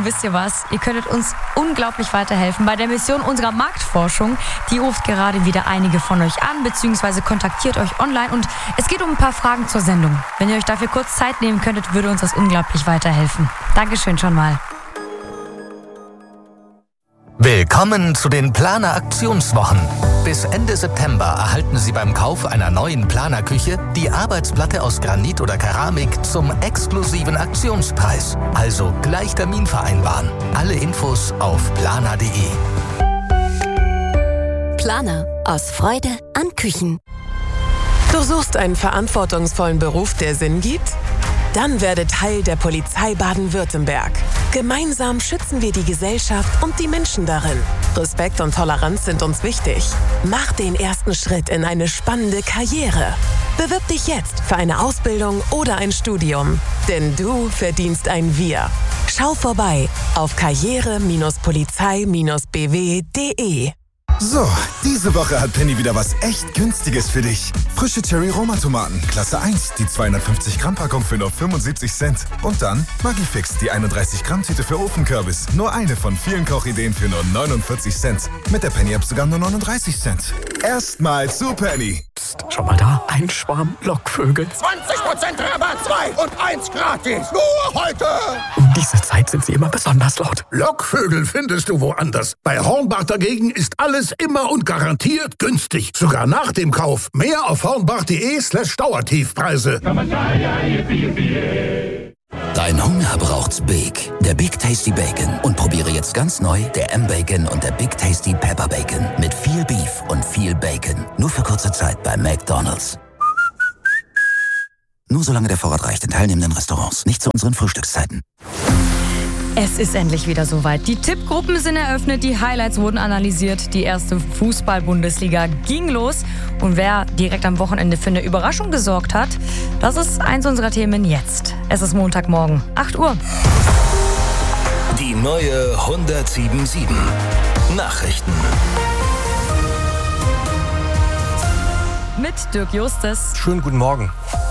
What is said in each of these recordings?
Und wisst ihr was? Ihr könntet uns unglaublich weiterhelfen bei der Mission unserer Marktforschung. Die ruft gerade wieder einige von euch an, beziehungsweise kontaktiert euch online. Und es geht um ein paar Fragen zur Sendung. Wenn ihr euch dafür kurz Zeit nehmen könntet, würde uns das unglaublich weiterhelfen. Dankeschön schon mal. Willkommen zu den Planer-Aktionswochen. Bis Ende September erhalten Sie beim Kauf einer neuen Planerküche die Arbeitsplatte aus Granit oder Keramik zum exklusiven Aktionspreis. Also gleich Termin vereinbaren. Alle Infos auf planer.de. Planer. Aus Freude an Küchen. Du suchst einen verantwortungsvollen Beruf, der Sinn gibt? Dann werde Teil der Polizei Baden-Württemberg. Gemeinsam schützen wir die Gesellschaft und die Menschen darin. Respekt und Toleranz sind uns wichtig. Mach den ersten Schritt in eine spannende Karriere. Bewirb dich jetzt für eine Ausbildung oder ein Studium. Denn du verdienst ein Wir. Schau vorbei auf karriere-polizei-bw.de. So, diese Woche hat Penny wieder was echt Günstiges für dich. Frische Cherry-Roma-Tomaten, Klasse 1, die 250-Gramm-Packung für nur 75 Cent. Und dann Maggi-Fix, die 31-Gramm-Tüte für Ofenkürbis. Nur eine von vielen Kochideen für nur 49 Cent. Mit der Penny-App sogar nur 39 Cent. Erstmal zu Penny. Psst, schau mal da, ein Schwarm Lockvögel. 20% Rabatt, 2 und 1 gratis. Nur heute. Um diese Zeit sind sie immer besonders laut. Lockvögel findest du woanders. Bei Hornbach dagegen ist alles immer und garantiert günstig. Sogar nach dem Kauf. Mehr auf hornbach.de/Dauertiefpreise. Dein Hunger braucht's Big. Der Big Tasty Bacon. Und probiere jetzt ganz neu der M-Bacon und der Big Tasty Pepper Bacon. Mit viel Beef und viel Bacon. Nur für kurze Zeit bei McDonald's. Nur solange der Vorrat reicht in teilnehmenden Restaurants. Nicht zu unseren Frühstückszeiten. Es ist endlich wieder soweit. Die Tippgruppen sind eröffnet, die Highlights wurden analysiert, die erste Fußball-Bundesliga ging los. Und wer direkt am Wochenende für eine Überraschung gesorgt hat, das ist eins unserer Themen jetzt. Es ist Montagmorgen, 8 Uhr. Die neue 107.7 Nachrichten. Mit Dirk Justus. Schönen guten Morgen.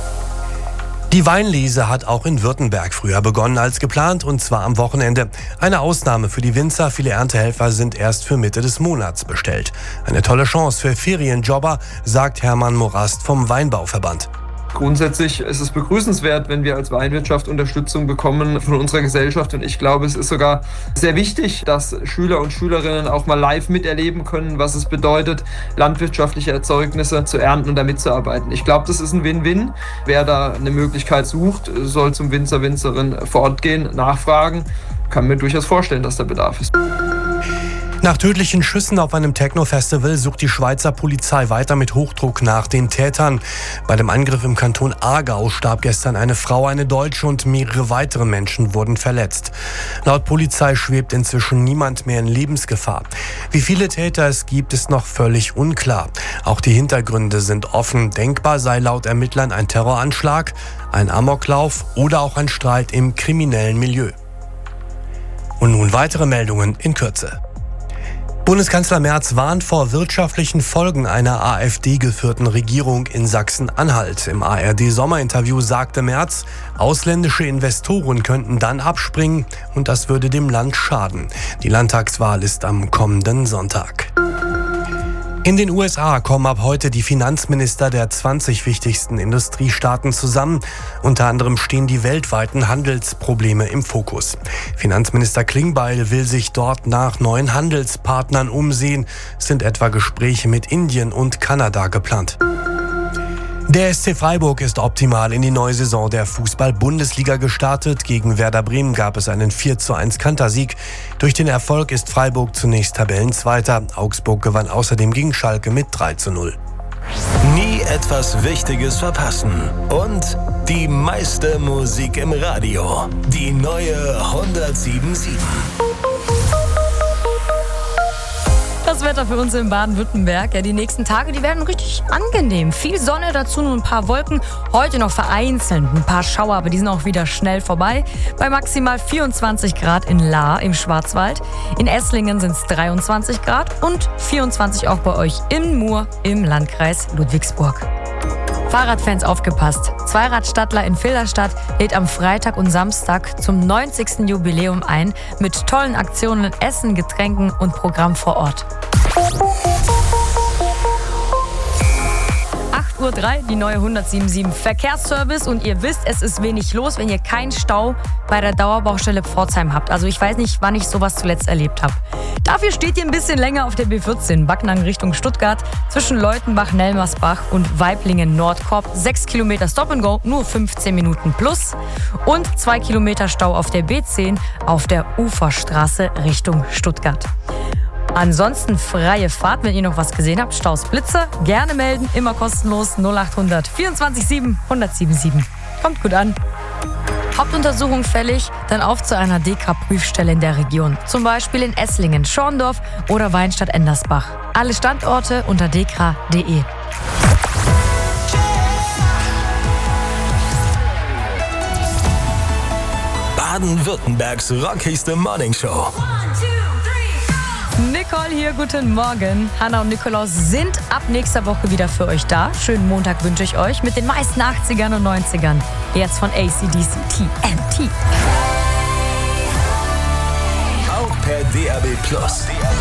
Die Weinlese hat auch in Württemberg früher begonnen als geplant, und zwar am Wochenende. Eine Ausnahme für die Winzer, viele Erntehelfer sind erst für Mitte des Monats bestellt. Eine tolle Chance für Ferienjobber, sagt Hermann Morast vom Weinbauverband. Grundsätzlich ist es begrüßenswert, wenn wir als Weinwirtschaft Unterstützung bekommen von unserer Gesellschaft. Und ich glaube, es ist sogar sehr wichtig, dass Schüler und Schülerinnen auch mal live miterleben können, was es bedeutet, landwirtschaftliche Erzeugnisse zu ernten und damit zu arbeiten. Ich glaube, das ist ein Win-Win. Wer da eine Möglichkeit sucht, soll zum Winzer, Winzerin vor Ort gehen, nachfragen. Kann mir durchaus vorstellen, dass da Bedarf ist. Nach tödlichen Schüssen auf einem Techno-Festival sucht die Schweizer Polizei weiter mit Hochdruck nach den Tätern. Bei dem Angriff im Kanton Aargau starb gestern eine Frau, eine Deutsche, und mehrere weitere Menschen wurden verletzt. Laut Polizei schwebt inzwischen niemand mehr in Lebensgefahr. Wie viele Täter es gibt, ist noch völlig unklar. Auch die Hintergründe sind offen. Denkbar sei laut Ermittlern ein Terroranschlag, ein Amoklauf oder auch ein Streit im kriminellen Milieu. Und nun weitere Meldungen in Kürze. Bundeskanzler Merz warnt vor wirtschaftlichen Folgen einer AfD-geführten Regierung in Sachsen-Anhalt. Im ARD-Sommerinterview sagte Merz, ausländische Investoren könnten dann abspringen und das würde dem Land schaden. Die Landtagswahl ist am kommenden Sonntag. In den USA kommen ab heute die Finanzminister der 20 wichtigsten Industriestaaten zusammen. Unter anderem stehen die weltweiten Handelsprobleme im Fokus. Finanzminister Klingbeil will sich dort nach neuen Handelspartnern umsehen. Es sind etwa Gespräche mit Indien und Kanada geplant. Der SC Freiburg ist optimal in die neue Saison der Fußball-Bundesliga gestartet. Gegen Werder Bremen gab es einen 4:1 Kantersieg. Durch den Erfolg ist Freiburg zunächst Tabellenzweiter. Augsburg gewann außerdem gegen Schalke mit 3:0. Nie etwas Wichtiges verpassen. Und die meiste Musik im Radio. Die neue 107.7. Das Wetter für uns in Baden-Württemberg. Ja, die nächsten Tage, die werden richtig angenehm. Viel Sonne, dazu nur ein paar Wolken. Heute noch vereinzelt ein paar Schauer, aber die sind auch wieder schnell vorbei. Bei maximal 24 Grad in Lahr im Schwarzwald. In Esslingen sind es 23 Grad und 24 auch bei euch in Mur im Landkreis Ludwigsburg. Fahrradfans aufgepasst. Zweiradstadtler in Filderstadt lädt am Freitag und Samstag zum 90. Jubiläum ein mit tollen Aktionen, Essen, Getränken und Programm vor Ort. 8:03 Uhr, die neue 177 Verkehrsservice und ihr wisst, es ist wenig los, wenn ihr keinen Stau bei der Dauerbaustelle Pforzheim habt. Also ich weiß nicht, wann ich sowas zuletzt erlebt habe. Dafür steht ihr ein bisschen länger auf der B14 Backnang Richtung Stuttgart zwischen Leutenbach, Nelmersbach und Weiblingen Nordkorb. 6 Kilometer Stop and Go, nur 15 Minuten plus und 2 Kilometer Stau auf der B10 auf der Uferstraße Richtung Stuttgart. Ansonsten freie Fahrt, wenn ihr noch was gesehen habt, Staus, Blitze, gerne melden, immer kostenlos 0800 24 7 177. Kommt gut an. Hauptuntersuchung fällig, dann auf zu einer DEKRA-Prüfstelle in der Region. Zum Beispiel in Esslingen, Schorndorf oder Weinstadt-Endersbach. Alle Standorte unter dekra.de. Baden-Württembergs rockigste Morningshow. Nicole hier, guten Morgen. Hanna und Nikolaus sind ab nächster Woche wieder für euch da. Schönen Montag wünsche ich euch mit den meisten 80ern und 90ern. Jetzt von AC/DC TNT. Auch per DAB+.